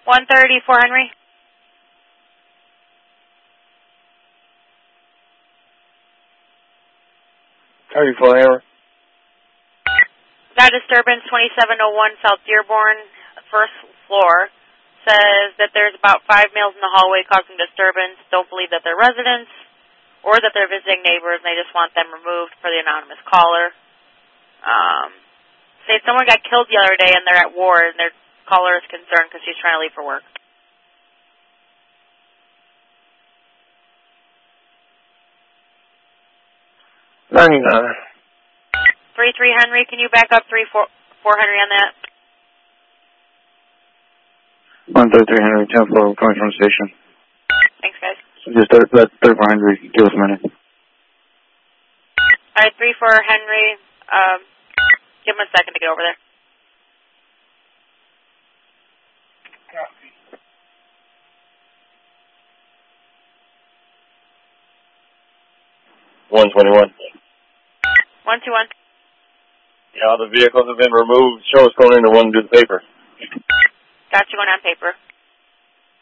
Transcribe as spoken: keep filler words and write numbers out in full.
one thirty-four Henry. thirty-four Henry. Got disturbance twenty-seven oh one South Dearborn, first floor. Says that there's about five males in the hallway causing disturbance. Don't believe that they're residents or that they're visiting neighbors, and they just want them removed for the anonymous caller. Um, say someone got killed the other day and they're at war, and their caller is concerned because she's trying to leave for work. ninety-nine. three three Henry, can you back up three four Henry on that? one thirty-three Henry, ten four, coming from the station. Thanks, guys. Just let thirty-four Henry give us a minute. All right, three four Henry, um, give him a second to get over there. one twenty-one. one two one. Yeah, all the vehicles have been removed. Show us going in to one to do the paper. Got you one on paper.